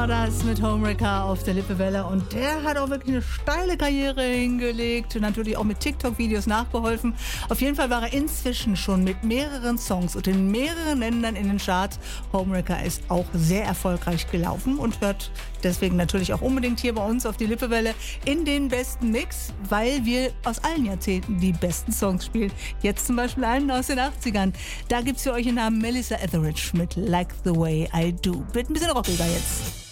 Das mit Homewrecker auf der Lippewelle und der hat auch wirklich eine steile Karriere hingelegt, natürlich auch mit TikTok-Videos nachgeholfen. Auf jeden Fall war er inzwischen schon mit mehreren Songs und in mehreren Ländern in den Charts. Homewrecker ist auch sehr erfolgreich gelaufen und hört deswegen natürlich auch unbedingt hier bei uns auf die Lippewelle in den besten Mix, weil wir aus allen Jahrzehnten die besten Songs spielen. Jetzt zum Beispiel einen aus den 80ern. Da gibt's für euch den Namen Melissa Etheridge mit Like the Way I Do. Wird ein bisschen rockiger jetzt.